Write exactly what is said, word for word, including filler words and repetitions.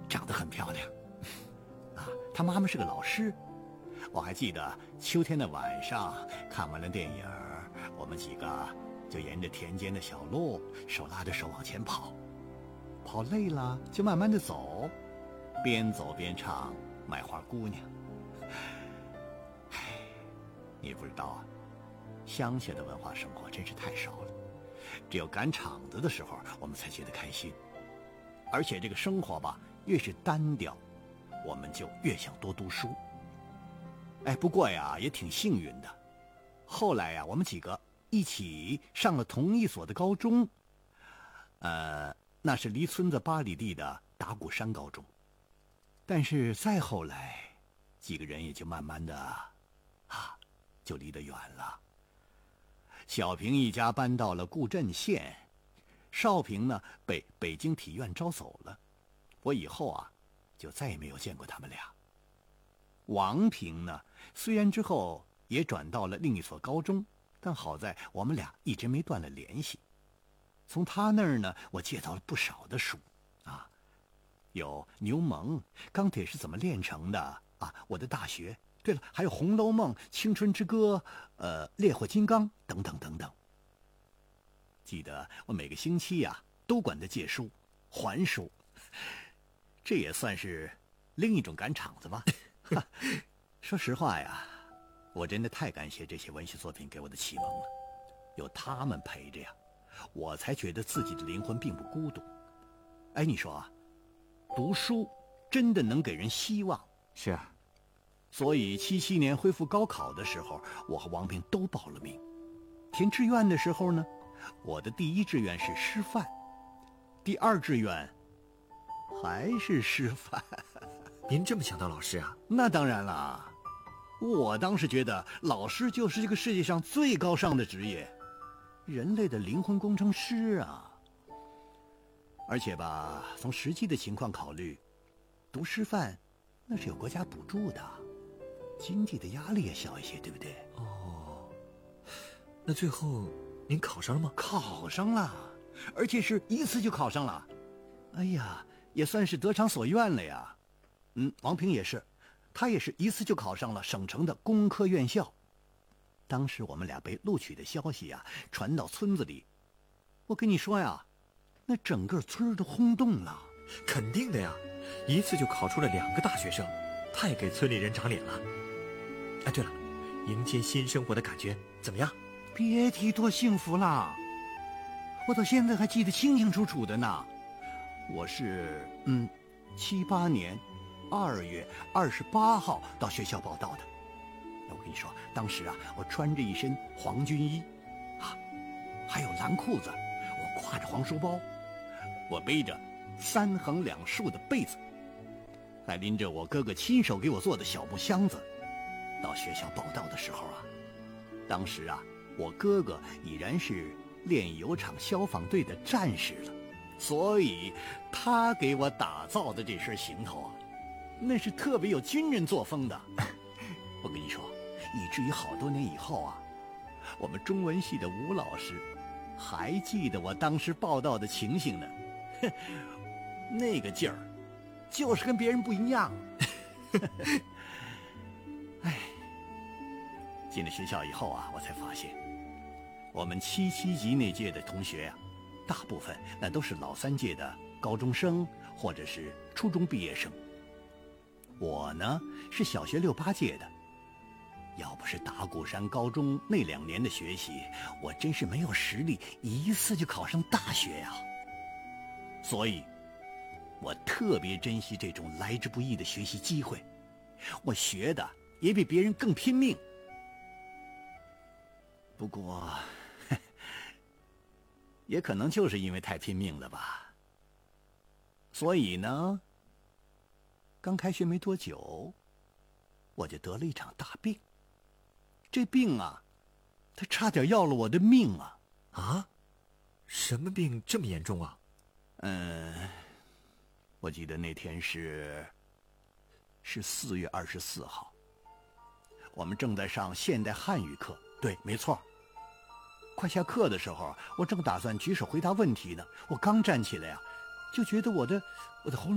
长得很漂亮。啊，她妈妈是个老师。我还记得秋天的晚上，看完了电影，我们几个就沿着田间的小路，手拉着手往前跑。跑累了就慢慢的走，边走边唱《卖花姑娘》。唉，你不知道啊，乡下的文化生活真是太少了，只有赶场子的时候我们才觉得开心。而且这个生活吧，越是单调，我们就越想多读书。哎，不过呀，也挺幸运的。后来呀，我们几个一起上了同一所的高中，呃，那是离村子八里地的打鼓山高中。但是再后来，几个人也就慢慢的，啊，就离得远了。小平一家搬到了固镇县，少平呢被北京体院招走了。我以后啊，就再也没有见过他们俩。王平呢，虽然之后也转到了另一所高中，但好在我们俩一直没断了联系。从他那儿呢，我借到了不少的书，啊，有牛虻、钢铁是怎么炼成的啊，我的大学，对了，还有《红楼梦》、《青春之歌》、呃，《烈火金刚》等等等等。记得我每个星期呀、啊，都管他借书、还书，这也算是另一种赶场子吧。说实话呀，我真的太感谢这些文学作品给我的启蒙了，有他们陪着呀，我才觉得自己的灵魂并不孤独。哎，你说啊，读书真的能给人希望。 是啊， 所以七七年恢复高考的时候，我和王平都报了名。填志愿的时候呢，我的第一志愿是师范，第二志愿还是师范。 您这么想当老师啊？ 那当然了，我当时觉得老师就是这个世界上最高尚的职业，人类的灵魂工程师啊。而且吧，从实际的情况考虑，读师范那是有国家补助的，经济的压力也小一些，对不对？ 哦，那最后您考上了吗？ 考上了，而且是一次就考上了。哎呀，也算是得偿所愿了呀。嗯，王平也是，他也是一次就考上了省城的工科院校。当时我们俩被录取的消息呀传到村子里，我跟你说呀，那整个村都轰动了。 肯定的呀，一次就考出了两个大学生，太给村里人长脸了。哎，对了，迎接新生活的感觉怎么样？ 别提多幸福了，我到现在还记得清清楚楚的呢。我是嗯，七八年二月二十八号到学校报到的。我跟你说，当时啊，我穿着一身黄军衣，啊，还有蓝裤子，我挎着黄书包，我背着三横两竖的被子，还拎着我哥哥亲手给我做的小布箱子。到学校报到的时候啊，当时啊，我哥哥已然是炼油厂消防队的战士了，所以他给我打造的这身行头啊，那是特别有军人作风的。我跟你说，以至于好多年以后啊，我们中文系的吴老师还记得我当时报道的情形呢。那个劲儿就是跟别人不一样。哎，进了学校以后啊，我才发现我们七七级那届的同学呀、啊，大部分那都是老三届的高中生或者是初中毕业生。我呢是小学六八届的，要不是打鼓山高中那两年的学习，我真是没有实力一次就考上大学呀。所以我特别珍惜这种来之不易的学习机会，我学的也比别人更拼命。不过也可能就是因为太拼命了吧，所以呢，刚开学没多久，我就得了一场大病。这病啊，它差点要了我的命啊！ 啊？什么病这么严重啊？ 嗯，我记得那天是是四月二十四号，我们正在上现代汉语课。对，没错。快下课的时候，我正打算举手回答问题呢，我刚站起来呀、啊，就觉得我的我的喉咙